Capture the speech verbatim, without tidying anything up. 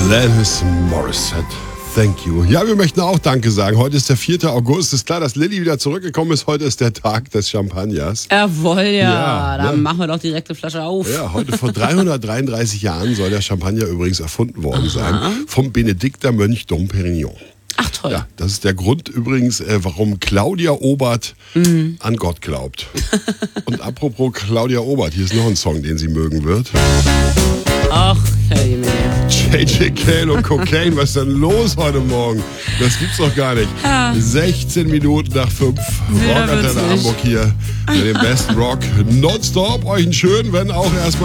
Alanis Morissette. Thank you. Ja, wir möchten auch Danke sagen. Heute ist der vierte August. Ist klar, dass Lilly wieder zurückgekommen ist. Heute ist der Tag des Champagners. Jawohl, ja. Ja, Dann ja. machen wir doch direkt eine Flasche auf. Ja, heute vor dreihundertdreiunddreißig Jahren soll der Champagner übrigens erfunden worden sein. Vom Benediktermönch Dom Pérignon. Ach toll. Ja, das ist der Grund übrigens, äh, warum Claudia Obert mhm. an Gott glaubt. Und apropos Claudia Obert, hier ist noch ein Song, den sie mögen wird. Ach, hey, man. J J Cale und Cocaine, was ist denn los heute Morgen? Das gibt's doch gar nicht. Ja. sechzehn Minuten nach fünf. Ja, Rockantenne witzig. Hamburg hier mit dem besten Rock nonstop. Euch einen schönen, wenn auch erstmal